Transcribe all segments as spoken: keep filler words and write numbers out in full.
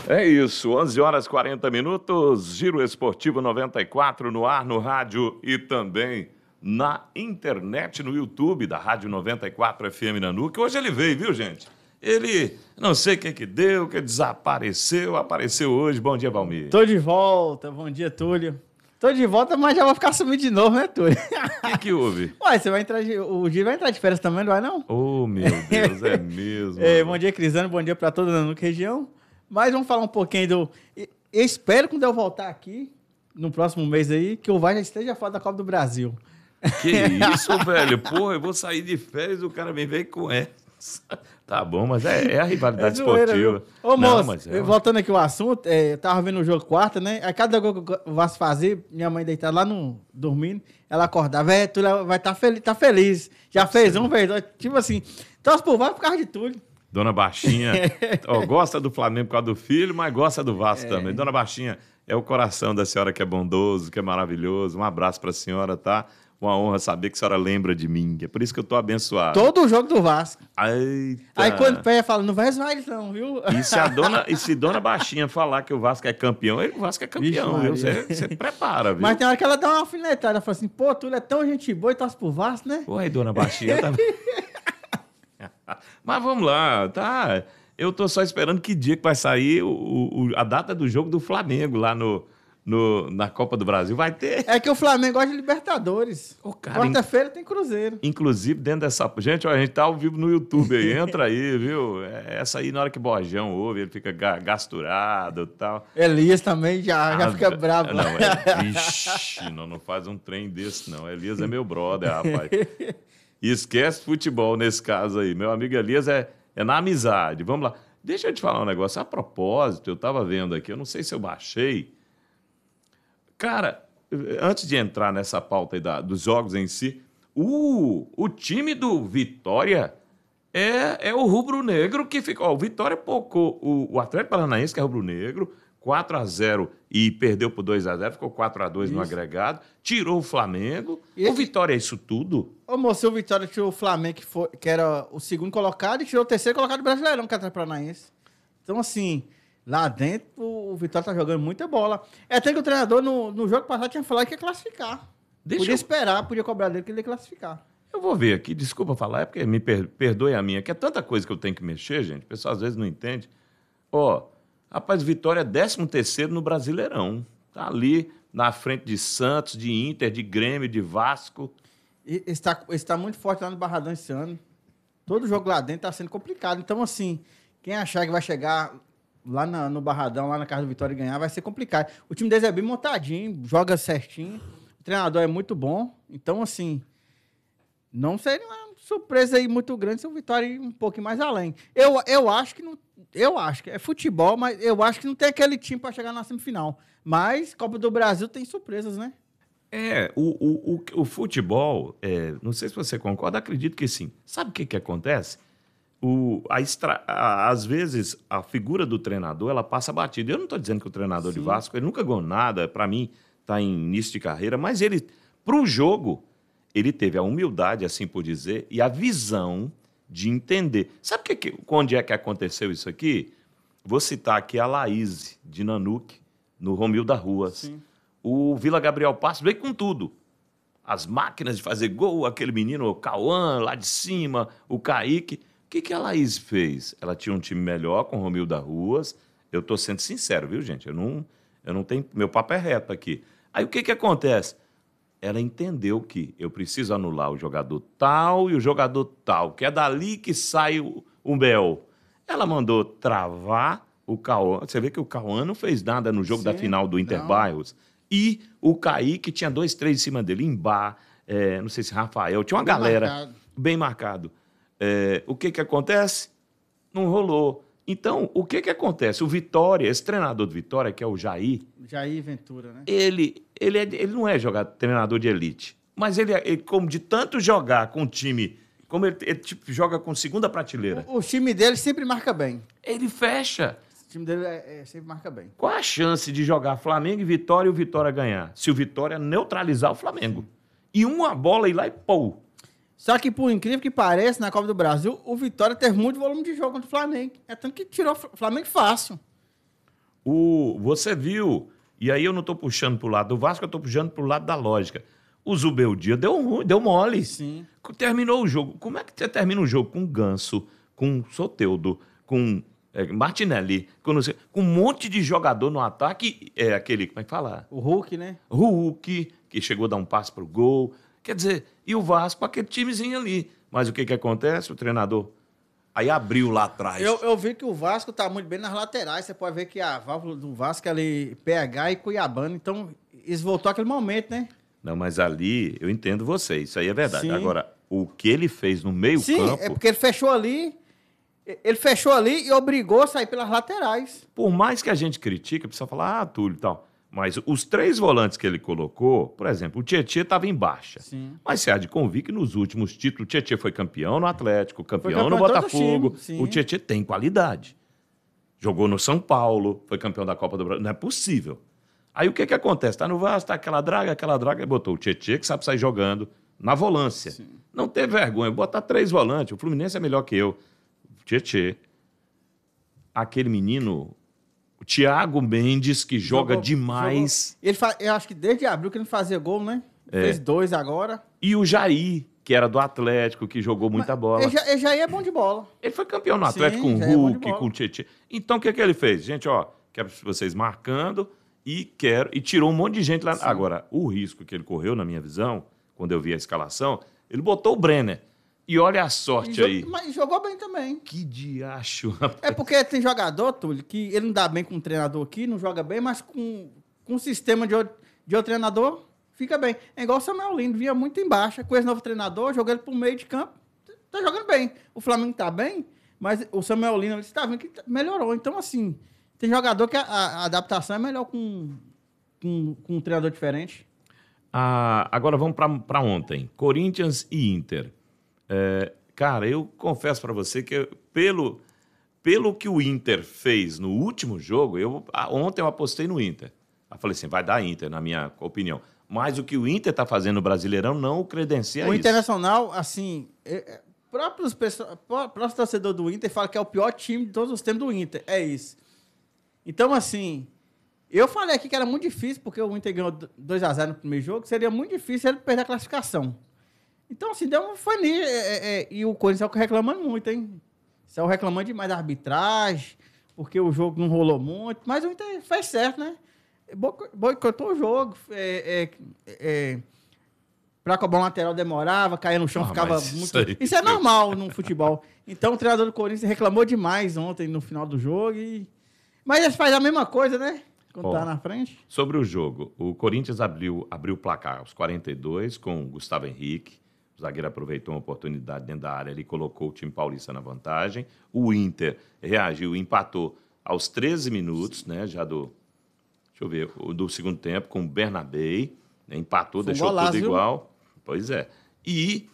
É isso, onze horas e quarenta minutos, Giro Esportivo noventa e quatro no ar, no rádio e também na internet, no YouTube da Rádio noventa e quatro F M Nanuque. Hoje ele veio, viu, gente? Ele, não sei o que que deu, que desapareceu, apareceu hoje. Bom dia, Valmir. Tô de volta, bom dia, Túlio. Tô de volta, mas já vou ficar sumido de novo, né, Túlio? O que que houve? Ué, você vai entrar de... o Giro vai entrar de férias também, não vai não? Oh, meu Deus, é mesmo. É, bom dia, Crisano, bom dia pra toda a Nanuque região. Mas vamos falar um pouquinho do... Eu espero, quando eu voltar aqui, no próximo mês aí, que o Vasco esteja fora da Copa do Brasil. Que isso, velho? Pô, eu vou sair de férias e o cara me veio com essa. Tá bom, mas é, é a rivalidade é zoeira, esportiva. Viu? Ô, moço, mas é, voltando aqui ao assunto, é, eu tava vendo o jogo quarta, né? A cada gol que o Vasco fazia, minha mãe deitada lá no dormindo, ela acordava, é, Túlio vai estar tá feliz, tá feliz. Já Nossa, fez um, fez dois. Tipo assim, torce pro Vasco por causa de Túlio. Dona Baixinha, ó, gosta do Flamengo por causa do filho, mas gosta do Vasco é. também. Dona Baixinha, é o coração da senhora que é bondoso, que é maravilhoso. Um abraço pra senhora, tá? Uma honra saber que a senhora lembra de mim. É por isso que eu tô abençoado. Todo o jogo do Vasco. Eita. Aí quando pega, fala, não vai zoar eles não, viu? E se, a dona, e se Dona Baixinha falar que o Vasco é campeão, ele, o Vasco é campeão, viu? Você, você prepara, viu? Mas tem hora que ela dá uma alfinetada, ela fala assim, pô, tu é tão gente boa e torce pro Vasco, né? Oi, Dona Baixinha. Tá... Mas vamos lá, tá? Eu tô só esperando que dia que vai sair o, o, a data do jogo do Flamengo lá no... No, na Copa do Brasil, vai ter. É que o Flamengo gosta de Libertadores. Oh, quarta-feira tem Cruzeiro. Inclusive, dentro dessa... Gente, ó, a gente tá ao vivo no YouTube aí. Entra aí, viu? Essa aí, na hora que o Bojão ouve, ele fica gasturado e tal. Elias também já, ah, já fica bravo. Não, é... Vixe, não, não faz um trem desse, não. Elias é meu brother, rapaz. E esquece futebol nesse caso aí. Meu amigo Elias é, é na amizade. Vamos lá. Deixa eu te falar um negócio. A propósito, eu tava vendo aqui, eu não sei se eu baixei... Cara, antes de entrar nessa pauta aí da, dos jogos em si, o, o time do Vitória é, é o rubro-negro que ficou. Ó, o Vitória pocou o, o Atlético Paranaense, que é rubro-negro, quatro a zero e perdeu por dois a zero, ficou quatro a dois no agregado, tirou o Flamengo. E o Vitória é isso tudo? Ô, moço, o Vitória tirou o Flamengo, que, foi, que era o segundo colocado, e tirou o terceiro colocado do Brasileirão, que é o Atlético Paranaense. Então, assim... Lá dentro, o Vitória tá jogando muita bola. É até que o treinador, no, no jogo passado, tinha falado que ia classificar. Deixa podia eu... esperar, podia cobrar dele que ele ia classificar. Eu vou ver aqui, desculpa falar, é porque me per... perdoe a minha, que é tanta coisa que eu tenho que mexer, gente, o pessoal às vezes não entende. Ó, rapaz, Vitória é décimo terceiro no Brasileirão. Tá ali na frente de Santos, de Inter, de Grêmio, de Vasco. E está, está muito forte lá no Barradão esse ano. Todo jogo lá dentro tá sendo complicado. Então, assim, quem achar que vai chegar... lá na, no Barradão, lá na casa do Vitória ganhar, vai ser complicado. O time deles é bem montadinho, joga certinho, o treinador é muito bom, então, assim, não seria uma surpresa aí muito grande se o Vitória ir um pouquinho mais além. Eu, eu acho que não, eu acho que é futebol, mas eu acho que não tem aquele time para chegar na semifinal. Mas Copa do Brasil tem surpresas, né? É, o, o, o, o futebol, é, não sei se você concorda, acredito que sim. Sabe o que que acontece? O, a extra, a, às vezes, a figura do treinador, ela passa batida. Eu não estou dizendo que o treinador Sim. de Vasco, ele nunca ganhou nada, para mim, está em início de carreira, mas ele, para o jogo, ele teve a humildade, assim por dizer, e a visão de entender. Sabe que, que, onde é que aconteceu isso aqui? Vou citar aqui a Laís, de Nanuque, no Romilda Ruas. Sim. O Vila Gabriel Passos veio com tudo. As máquinas de fazer gol, aquele menino, o Cauã, lá de cima, o Kaique... O que, que a Laís fez? Ela tinha um time melhor com o Romilda Ruas. Eu estou sendo sincero, viu, gente? Eu não, eu não tenho... Meu papo é reto aqui. Aí o que, que acontece? Ela entendeu que eu preciso anular o jogador tal e o jogador tal, que é dali que sai o, o Bel. Ela mandou travar o Cauã. Você vê que o Cauã não fez nada no jogo Sim, da final do Interbairros. E o Kaique tinha dois, três em cima dele. Imbá, é, não sei se Rafael. Tinha uma bem galera marcado. bem marcado. É, o que que acontece? Não rolou. Então, o que que acontece? O Vitória, esse treinador do Vitória, que é o Jair... Jair Ventura, né? Ele, ele, é, ele não é jogador, treinador de elite. Mas ele, ele, como de tanto jogar com o time... Como ele, ele tipo, joga com segunda prateleira. O, o time dele sempre marca bem. Ele fecha. O time dele é, é, sempre marca bem. Qual a chance de jogar Flamengo e Vitória e o Vitória ganhar? Se o Vitória neutralizar o Flamengo. E uma bola ir lá e pô... Só que, por incrível que pareça, na Copa do Brasil, o Vitória teve muito volume de jogo contra o Flamengo. É tanto que tirou o Flamengo fácil. O, você viu, e aí eu não estou puxando para o lado do Vasco, eu estou puxando para o lado da lógica. O Zubeldia deu ruim, deu mole. Sim. Terminou o jogo. Como é que você termina um jogo com Ganso, com Soteldo, com é, Martinelli, com, não sei, com um monte de jogador no ataque? É aquele, como é que fala? O Hulk, né? Hulk, que chegou a dar um passe para o gol. Quer dizer, e o Vasco, aquele timezinho ali. Mas o que, que acontece? O treinador aí abriu lá atrás. Eu, eu vi que o Vasco tá muito bem nas laterais. Você pode ver que a válvula do Vasco é ali, P H e Cuiabano. Então, eles voltou àquele momento, né? Não, mas ali eu entendo você, isso aí é verdade. Sim. Agora, o que ele fez no meio Sim, campo... é porque ele fechou ali, ele fechou ali e obrigou a sair pelas laterais. Por mais que a gente critique, precisa falar, ah, Túlio e tal. Mas os três volantes que ele colocou, por exemplo, o Tietê estava em baixa. Sim. Mas se há de convir que nos últimos títulos, o Tietê foi campeão no Atlético, campeão, campeão no em todos os Botafogo. times, sim. O Tietê tem qualidade. Jogou no São Paulo, foi campeão da Copa do Brasil. Não é possível. Aí o que que acontece? Tá no Vasco, tá aquela draga, aquela draga, e botou o Tietê, que sabe sair jogando, na volância. Sim. Não teve vergonha, botar três volantes. O Fluminense é melhor que eu. O Tietê. Aquele menino, o Thiago Mendes, que joga jogou, demais. Jogou. Ele fa... Eu acho que desde abril que ele fazia gol, né? É. Fez dois agora. E o Jair, que era do Atlético, que jogou muita Mas bola. Ele Jair é bom de bola. Ele foi campeão no Atlético. Sim, com o Hulk, é com o Tietê. Então o que, que ele fez? Gente, ó, quero vocês marcando... E, quero, e tirou um monte de gente lá. Sim. Agora, o risco que ele correu, na minha visão, quando eu vi a escalação, ele botou o Brenner. E olha a sorte e aí. Mas jogou bem também. Que diacho, rapaz. É porque tem jogador, Túlio, que ele não dá bem com um treinador aqui, não joga bem, mas com, com um sistema de outro, de outro treinador, fica bem. É igual o Samuel Lino, vinha muito embaixo. Com esse novo treinador, jogou ele pro meio de campo, tá jogando bem. O Flamengo tá bem, mas o Samuel Lino, ele está vendo que melhorou. Então, assim... Tem jogador que a, a adaptação é melhor com, com, com um treinador diferente. Ah, agora vamos para ontem. Corinthians e Inter. É, cara, eu confesso para você que eu, pelo, pelo que o Inter fez no último jogo, eu, ontem eu apostei no Inter. Eu falei assim, vai dar Inter, na minha opinião. Mas o que o Inter está fazendo no Brasileirão não o credencia o isso. O Internacional, assim... É, próprios, próprios torcedores do Inter falam que é o pior time de todos os tempos do Inter. É isso. Então, assim, eu falei aqui que era muito difícil, porque o Inter ganhou dois a zero no primeiro jogo, seria muito difícil ele perder a classificação. Então, assim, deu uma fania. É, é, e o Corinthians saiu reclamando muito, hein? Saiu reclamando demais da arbitragem, porque o jogo não rolou muito, mas o Inter fez certo, né? Boicotou o jogo. É, é, é, pra cobrar um lateral demorava, caía no chão, ah, ficava muito... Isso, aí, isso é normal no futebol. Então, o treinador do Corinthians reclamou demais ontem no final do jogo e... Mas eles fazem a mesma coisa, né? Quando tá na frente. Sobre o jogo, o Corinthians abriu, abriu o placar aos quarenta e dois com o Gustavo Henrique. O zagueiro aproveitou uma oportunidade dentro da área, ele colocou o time paulista na vantagem. O Inter reagiu, empatou aos treze minutos, né? Já do, deixa eu ver, do segundo tempo, com o Bernabé. Né, empatou, Foi deixou golaço, tudo igual. Viu? Pois é. E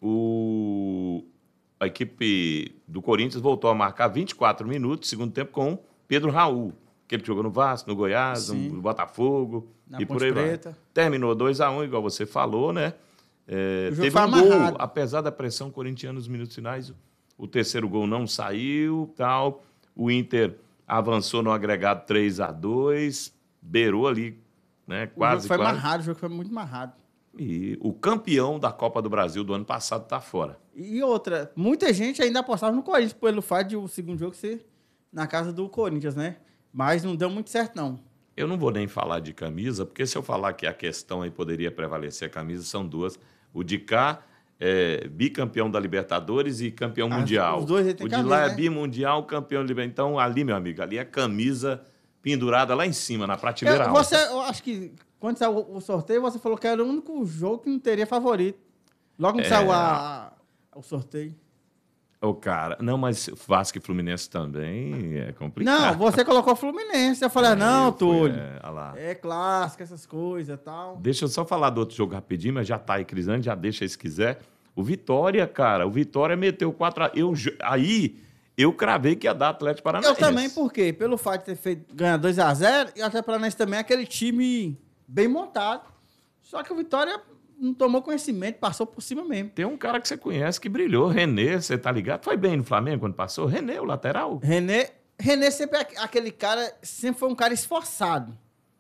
o, a equipe do Corinthians voltou a marcar vinte e quatro minutos, segundo tempo, com Pedro Raul, que ele jogou no Vasco, no Goiás, Sim. no Botafogo Na e Ponte por aí Preta. Vai. Terminou dois a um, igual você falou, né? É, teve um gol, apesar da pressão corintiana nos minutos finais, o terceiro gol não saiu, tal. O Inter avançou no agregado três a dois, beirou ali, né? Quase, o jogo foi quase. amarrado, o jogo foi muito amarrado. E o campeão da Copa do Brasil do ano passado está fora. E outra, muita gente ainda apostava no Corinthians pelo fato de o segundo jogo ser na casa do Corinthians, né? Mas não deu muito certo, não. Eu não vou nem falar de camisa, porque se eu falar que a questão aí poderia prevalecer a camisa, são duas. O de cá é bicampeão da Libertadores e campeão ah, mundial. Os dois tem o de camisa, lá né? é bimundial, campeão da Libertadores. Então, ali, meu amigo, ali é camisa pendurada lá em cima, na prateleira eu, você, eu acho que quando saiu o sorteio, você falou que era o único jogo que não teria favorito. Logo que é... saiu a, a, o sorteio. Ô, oh, cara, não, mas Vasco e Fluminense também é complicado. Não, você colocou Fluminense. Eu falei, é, não, eu Túlio. É, lá. é clássico, essas coisas e tal. Deixa eu só falar do outro jogo rapidinho, mas já tá aí, Crisante, já deixa aí se quiser. O Vitória, cara, o Vitória meteu quatro a eu Aí eu cravei que ia dar Atlético Paranaense. Eu também, por quê? Pelo fato de ter feito, ganhar dois a zero, e o Atlético Paranaense também é aquele time bem montado. Só que o Vitória não tomou conhecimento, passou por cima mesmo. Tem um cara que você conhece que brilhou, René, você tá ligado? Foi bem no Flamengo quando passou? René, o lateral? René, René sempre é aquele cara, sempre foi um cara esforçado.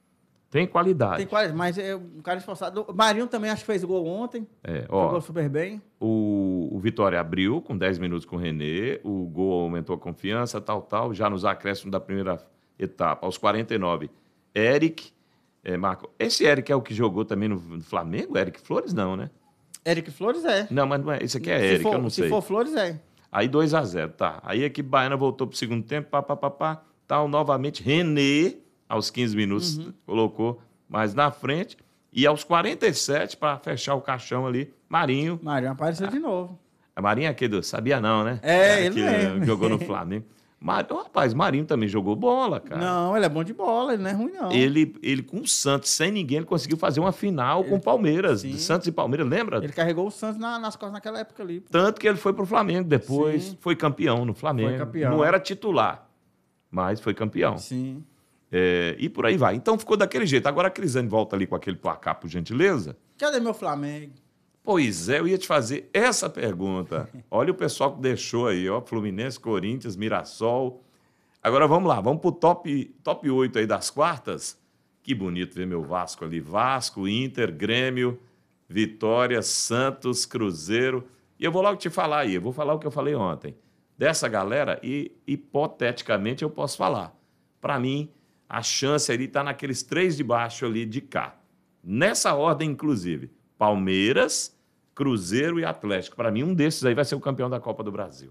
Tem qualidade. Tem qualidade, mas é um cara esforçado. O Marinho também acho que fez gol ontem. É, ó, jogou super bem. O, o Vitória abriu com dez minutos com o René, o gol aumentou a confiança, tal, tal, já nos acréscimos da primeira etapa, aos quarenta e nove. Eric, é, Marco, esse Eric é o que jogou também no, no Flamengo? Eric Flores não, né? Eric Flores é. Não, mas não é, esse aqui é Se Eric, for- eu não se sei. for Flores, é. Aí dois a zero, tá. Aí a equipe baiana voltou pro segundo tempo, pá, pá, pá, pá, tal, novamente, René, aos quinze minutos, colocou mais na frente, e aos quarenta e sete, para fechar o caixão ali, Marinho. Marinho apareceu de novo. A Marinho é aquele do sabia não, né? É, ele que mesmo. jogou no Flamengo. Mar... Ô, rapaz, Marinho também jogou bola, cara. Não, ele é bom de bola, ele não é ruim, não. Ele, ele com o Santos, sem ninguém, ele conseguiu fazer uma final com o Palmeiras. Sim. De Santos e Palmeiras, lembra? Ele carregou o Santos na- nas costas naquela época ali. pô. Tanto que ele foi pro Flamengo depois, Sim. foi campeão no Flamengo. Foi campeão. Não era titular, mas foi campeão. Sim. É, e por aí vai. Então ficou daquele jeito. Agora a Crisane volta ali com aquele placar, por gentileza. Cadê meu Flamengo? Pois é, eu ia te fazer essa pergunta. Olha o pessoal que deixou aí, ó, Fluminense, Corinthians, Mirassol. Agora vamos lá, vamos pro top, top oito aí das quartas. Que bonito ver meu Vasco ali. Vasco, Inter, Grêmio, Vitória, Santos, Cruzeiro. E eu vou logo te falar aí, eu vou falar o que eu falei ontem. Dessa galera, e hipoteticamente eu posso falar. Para mim, a chance ali está naqueles três de baixo ali de cá. Nessa ordem, inclusive. Palmeiras, Cruzeiro e Atlético. Para mim, um desses aí vai ser o campeão da Copa do Brasil.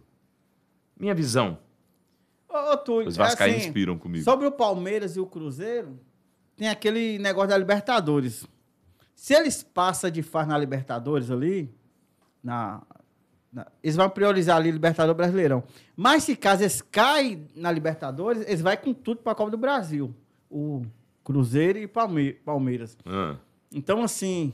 Minha visão. Ô, ô, Túlio, Os é vascaínos assim, inspiram comigo. sobre o Palmeiras e o Cruzeiro, tem aquele negócio da Libertadores. Se eles passam de fase na Libertadores ali, na, na- eles vão priorizar ali Libertadores Brasileirão. Mas se caso eles caem na Libertadores, eles vão com tudo para a Copa do Brasil. O Cruzeiro e Palme- Palmeiras. Ah, Então, assim,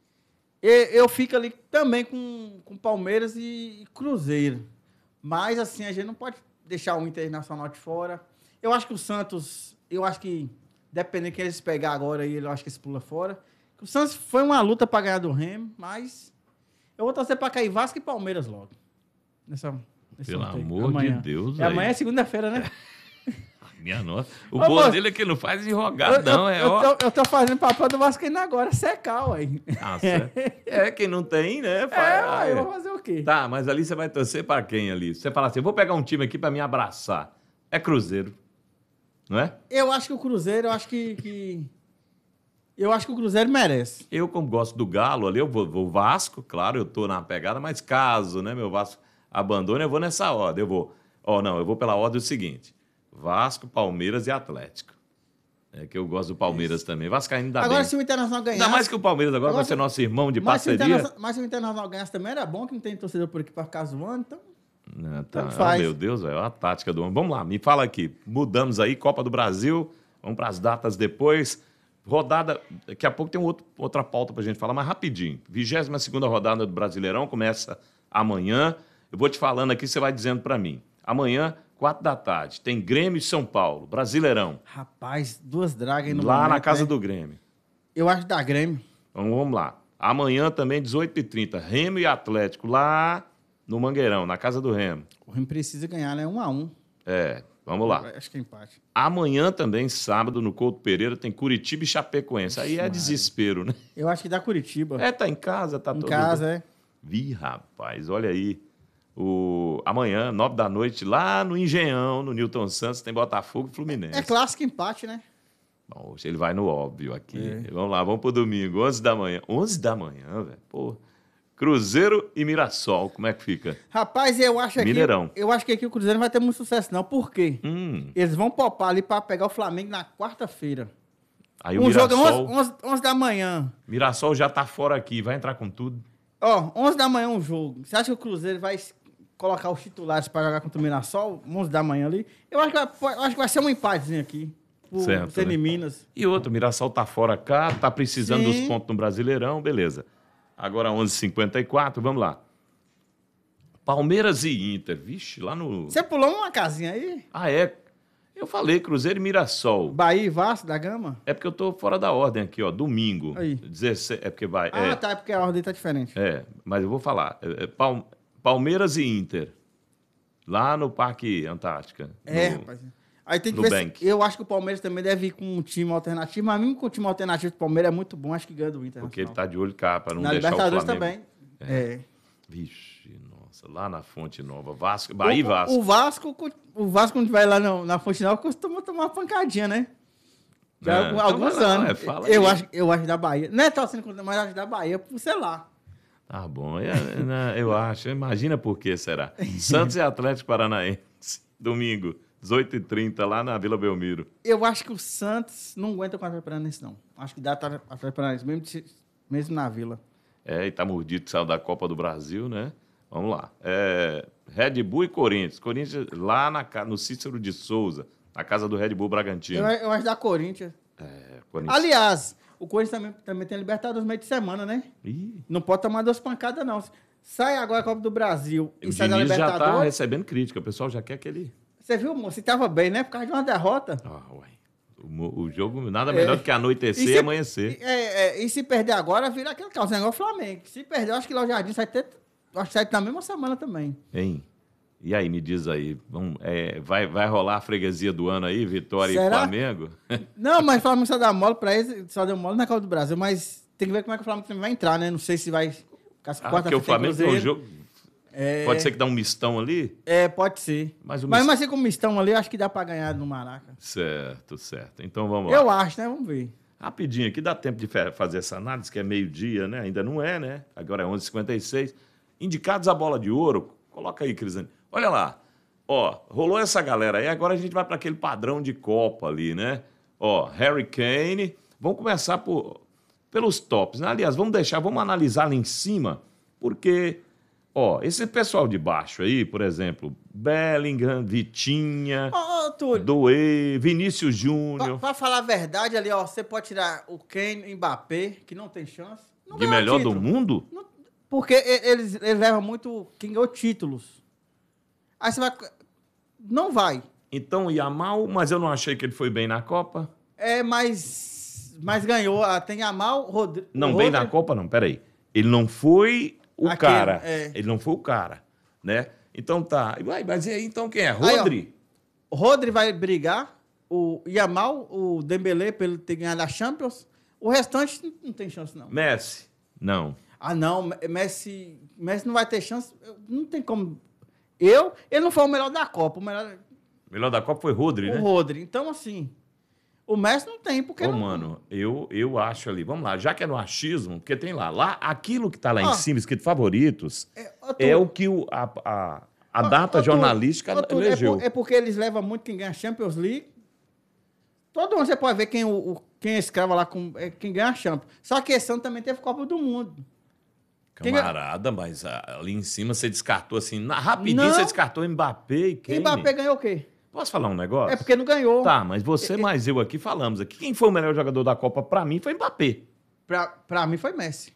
e- eu fico ali também com, com Palmeiras e Cruzeiro. Mas, assim, a gente não pode deixar o Internacional de fora. Eu acho que o Santos, eu acho que, dependendo de quem eles pegar agora, aí, eu acho que eles pulam fora. O Santos foi uma luta para ganhar do Remo, mas eu vou torcer para cair Vasco e Palmeiras logo. Nessa, nesse Pelo sorteio. amor Amanhã. de Deus, É, velho. amanhã é segunda-feira, né? minha nossa. O Ô, bom moço, dele é que não faz Eu, enrogado, não. eu, É eu, ó. tô, eu tô fazendo papel do Vascaíno agora, secar, ué. Ah, certo. É, quem não tem, né? É, faz- ah, ué, eu é. vou fazer o quê? Tá, mas ali você vai torcer para quem ali? Você fala assim, eu vou pegar um time aqui para me abraçar. É Cruzeiro, não é? Eu acho que o Cruzeiro, eu acho que, que- eu acho que o Cruzeiro merece. Eu, como gosto do Galo ali, eu vou, vou Vasco, claro, eu tô na pegada, mas caso, né, meu Vasco abandone, eu vou nessa ordem. Eu vou, ó, não, eu vou pela ordem do seguinte: Vasco, Palmeiras e Atlético. É que eu gosto do Palmeiras também. Vascaíno dá Agora, bem. se o Internacional ganhar. Ainda mais que o Palmeiras agora, Agora vai ser se- nosso irmão de mas, se o parceria. Internacional, mas se o Internacional ganhasse também era bom, que não tem torcedor por aqui para ficar zoando, então. Não, tá. Tanto faz. Ah, meu Deus, é a tática do homem. Vamos lá, me fala aqui. Mudamos aí, Copa do Brasil. Vamos para as datas depois. Rodada, daqui a pouco tem um outro, outra pauta para a gente falar, mas rapidinho. vigésima segunda rodada do Brasileirão começa amanhã. Eu vou te falando aqui, você vai dizendo para mim. Amanhã, quatro da tarde, tem Grêmio e São Paulo, Brasileirão. Rapaz, duas dragas aí no Lá na momento, casa né? do Grêmio. Eu acho da Grêmio. Então vamos lá. Amanhã também, dezoito e trinta, Remo e Atlético, lá no Mangueirão, na casa do Remo. O Remo precisa ganhar, né? Um a um. É, vamos lá. Acho que é empate. Amanhã também, sábado, no Couto Pereira, tem Curitiba e Chapecoense. Aí é Maria. desespero, né? Eu acho que dá Curitiba. É, tá em casa, tá em todo... casa, é. Vi, rapaz, olha aí. O... Amanhã, nove da noite, lá no Engenhão, no Newton Santos, tem Botafogo e Fluminense. É clássico empate, né? Bom, ele vai no óbvio aqui. É. Vamos lá, vamos pro domingo, onze da manhã. onze da manhã, velho, pô. Cruzeiro e Mirassol, como é que fica? Rapaz, eu acho aqui. Mineirão. Eu acho que aqui o Cruzeiro não vai ter muito sucesso, não. Por quê? Hum, Eles vão popar ali para pegar o Flamengo na quarta-feira. aí o Um jogo é Mirassol, onze, onze, onze da manhã. Mirassol já tá fora aqui, vai entrar com tudo. Ó, onze da manhã um jogo. Você acha que o Cruzeiro vai s- colocar os titulares para jogar contra o Mirassol? onze da manhã ali? Eu acho que vai, eu acho que vai ser um empatezinho aqui. Por Certo, ser né? em Minas. E outro, o Mirassol tá fora cá, tá precisando Sim. dos pontos no Brasileirão, beleza. Agora onze e cinquenta e quatro, vamos lá. Palmeiras e Inter, vixe, lá no... Você pulou uma casinha aí? Ah, é? Eu falei Cruzeiro e Mirassol. Bahia e Vasco da Gama? É porque eu tô fora da ordem aqui, ó, domingo. Aí. dezesseis, é porque vai... Ah, é, tá, é porque a ordem tá diferente. é, mas eu vou falar. É, é, Pal- Palmeiras e Inter, lá no Parque Antártica. É, no- rapaz. Aí tem que no ver Bank. se, eu acho que o Palmeiras também deve ir com um time alternativo, mas mesmo com o time alternativo do Palmeiras é muito bom, acho que ganha do Inter. Porque ele tá de olho cá, para não Na deixar o Libertadores Flamengo. também. É. Vixe, nossa, lá na Fonte Nova. Vasco, Bahia e O, Vasco. o Vasco, o Vasco, quando vai lá no, na Fonte Nova, costuma tomar uma pancadinha, né? Já É, há então alguns vai lá, anos. é, fala eu, aí. acho, eu acho da Bahia. Não é torcendo contra, mas acho da Bahia, por sei lá. Tá bom, é, né, eu acho. Imagina por que será. Santos e Atlético Paranaense, domingo, dezoito e trinta, lá na Vila Belmiro. Eu acho que o Santos não aguenta com o Atlético Paranaense, não. Acho que dá Atlético Paranaense, mesmo, se- mesmo na Vila. É, e tá mordido que saiu da Copa do Brasil, né? Vamos lá. É, Red Bull e Corinthians. Corinthians lá na, ca- no Cícero de Souza, na casa do Red Bull Bragantino. Eu, eu acho da Corinthians. É, Corinthians. Aliás, o Corinthians também, também tem Libertadores no meio de semana, né? Ih, Não pode tomar duas pancadas, não. Sai agora a Copa do Brasil e o sai da Diniz já tá Libertadores. recebendo crítica. O pessoal já quer que ele... Você viu, moço? Você tava bem, né? Por causa de uma derrota. Ah, uai. O, mo- o jogo nada melhor do que anoitecer e, se- amanhecer. E, é, é, e se perder agora, vira aquele caos. Negócio Flamengo. Se perder, eu acho que lá o Jardim sai ter. Acho que sai na mesma semana também. Hein? E aí, me diz aí, vamos, é, vai, vai rolar a freguesia do ano aí, Vitória Será? e Flamengo? Não, mas o Flamengo só dá mole pra eles, só deu mole na Copa do Brasil. Mas tem que ver como é que o Flamengo também vai entrar, né? Não sei se vai. Ah, porque o Flamengo tem um jogo. É, Pode ser que dá um mistão ali? É, pode ser. Mas o Mas, mis- mas assim como estão ali, eu acho que dá pra ganhar no Maraca. Certo, certo. Então vamos lá. Eu acho, né? Vamos ver. Rapidinho aqui, dá tempo de fe- fazer essa análise, que é meio-dia, né? Ainda não é, né? Agora é onze e cinquenta e seis. Indicados a bola de ouro. Coloca aí, Crisane. Olha lá. Ó, rolou essa galera aí, agora a gente vai para aquele padrão de Copa ali, né? Ó, Harry Kane. Vamos começar por, pelos tops, né? Aliás, vamos deixar, vamos analisar lá em cima, porque, ó, esse pessoal de baixo aí, por exemplo, Bellingham, Vitinha, Ô, ô, Túlio, Doué, Vinícius pra, Júnior, pra falar a verdade ali, ó, você pode tirar o Kane, Mbappé, que não tem chance. Não de ganhou melhor do título. mundo? Não- Porque e- eles, eles levam muito quem ganhou títulos. Aí você vai. Não vai. Então, Yamal, mas eu não achei que ele foi bem na Copa. É, mas. Mas ganhou. ah, Tem Yamal, Rodrigo. Não, bem na Copa não, peraí. Ele não foi o Aquele, cara. é. Ele não foi o cara, né? Então tá. Uai, mas e aí, então quem é? Aí, ó. Rodri? Rodri vai brigar. O Yamal, o Dembélé, pelo ter ganhado a Champions. O restante não- não tem chance, não. Messi? Não. Ah, não. Messi. Messi não vai ter chance. Não tem como. Eu. Ele não foi o melhor da Copa. O melhor. O melhor da Copa foi Rodri, O né? Rodri. Então, assim. O Messi não tem, porque. Ô, não, mano, eu, eu acho ali, vamos lá, já que é no achismo, porque tem lá, lá aquilo que tá lá em Ó. cima, escrito favoritos, É, ô, é Túlio, o que o, a, a, a Ô, data ô, Túlio, jornalística ô, Túlio, é elegeu. por- É, porque eles levam muito quem ganha a Champions League. Todo ano você pode ver quem, o, o- quem escrava lá, com, é, quem ganha a Champions. Só que esse ano também teve Copa do Mundo. quem ganha- Camarada, mas ah, ali em cima você descartou assim, na- rapidinho Não. você descartou Mbappé e Quem Kane. Mbappé ganhou o quê? Posso falar um negócio? É porque não ganhou. Tá, mas você mais eu aqui falamos aqui. Quem foi o melhor jogador da Copa pra mim foi Mbappé. Pra, pra mim foi Messi.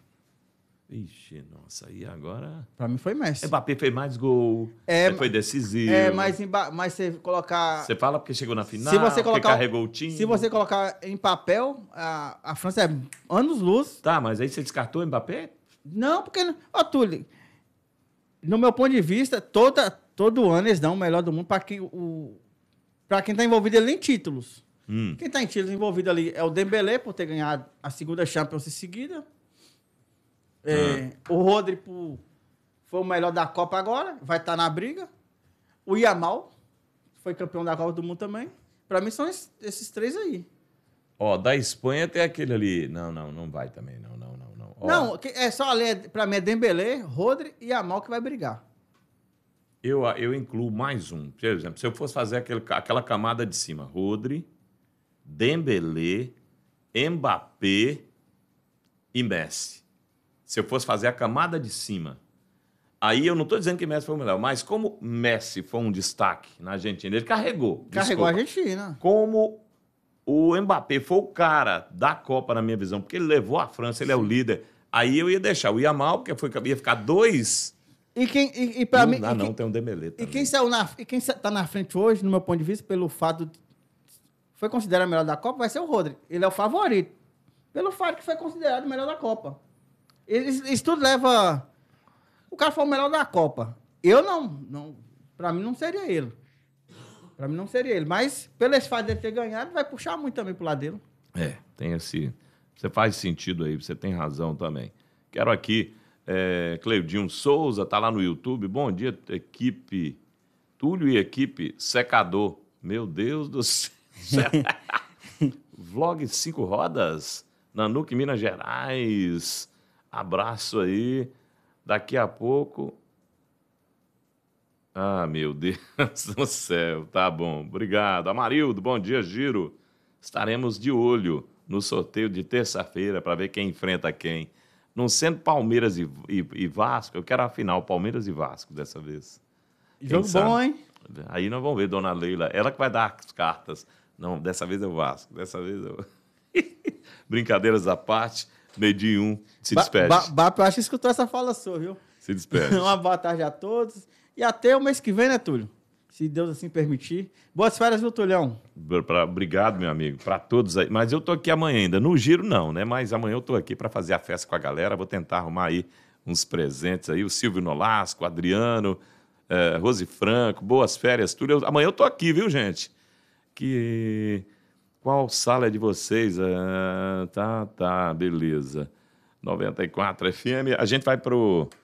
Ixi, nossa, e agora? Pra mim foi Messi. Mbappé fez mais gol, É, ele foi decisivo. É, mas, em ba- mas você colocar. Você fala porque chegou na final, se você porque colocar, carregou o time. Se você colocar em papel, a, a França é anos luz. Tá, mas aí você descartou o Mbappé? Não, porque. não- Ó, Túlio, no meu ponto de vista, toda, todo ano eles dão o melhor do mundo para quem, o, pra quem tá envolvido ali em títulos. Hum. Quem tá em títulos envolvido ali é o Dembélé, por ter ganhado a segunda Champions em seguida. É, O Rodri por- foi o melhor da Copa agora, vai estar na briga. O Yamal foi campeão da Copa do Mundo também. Para mim são es- esses três aí. Ó, da Espanha tem aquele ali. Não, não, não vai também. Não, não, não, não. Ó, Não, que- é só ali, para mim é Dembélé, Rodri e Yamal que vai brigar. Eu, eu incluo mais um. Por exemplo, se eu fosse fazer aquele, aquela camada de cima, Rodri, Dembélé, Mbappé e Messi. Se eu fosse fazer a camada de cima, aí eu não estou dizendo que Messi foi o melhor, mas como Messi foi um destaque na Argentina, ele carregou. Carregou desculpa. a Argentina. Como o Mbappé foi o cara da Copa, na minha visão, porque ele levou a França, ele é o líder. Aí eu ia deixar o Yamal, porque foi, ia ficar dois. E quem e, e para não mim dá, e não, quem, tem um Dembélé e também. quem saiu na e quem está na frente hoje, no meu ponto de vista, pelo fato de, foi considerado o melhor da Copa, vai ser o Rodri. Ele é o favorito. Pelo fato que foi considerado o melhor da Copa. Isso, isso tudo leva o cara foi o melhor da Copa. Eu não, não, para mim não seria ele. Pra mim não seria ele. Mas, pelo esse fato dele ter ganhado, vai puxar muito também pro lado dele. É, tem esse... Você faz sentido aí, você tem razão também. Quero aqui, é, Cleudinho Souza, tá lá no YouTube. Bom dia, equipe... Túlio e equipe secador. Meu Deus do céu. Vlog Cinco Rodas, Nanuque, Minas Gerais. Abraço aí. Daqui a pouco... Ah, meu Deus do céu. Tá bom. Obrigado. Amarildo, bom dia, Giro. Estaremos de olho no sorteio de terça-feira para ver quem enfrenta quem. Não sendo Palmeiras e, e, e Vasco, eu quero a final, Palmeiras e Vasco dessa vez. Jogo bom, hein? Aí nós vamos ver, dona Leila. Ela que vai dar as cartas. Não, dessa vez é o Vasco. Dessa vez eu... Brincadeiras à parte, meio um, se despede. Ba Bap, eu acho que escutou essa fala sua, viu? Se despede. Uma boa tarde a todos. E até o mês que vem, né, Túlio? Se Deus assim permitir. Boas férias, viu, Tulhão? Pra, obrigado, meu amigo, para todos aí. Mas eu tô aqui amanhã ainda. No giro, não, né? Mas amanhã eu tô aqui para fazer a festa com a galera. Vou tentar arrumar aí uns presentes aí. O Silvio Nolasco, o Adriano, eh, Rose Franco. Boas férias, Túlio. Eu, amanhã eu tô aqui, viu, gente? Que... Qual sala é de vocês? Ah, tá, tá, beleza. noventa e quatro F M. A gente vai pro...